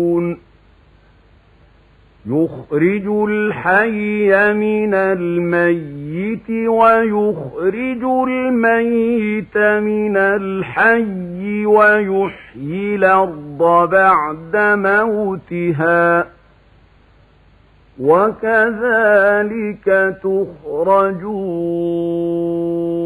يخرج الحي من الميت ويخرج الميت من الحي ويحيي الأرض بعد موتها وكذلك تخرجون.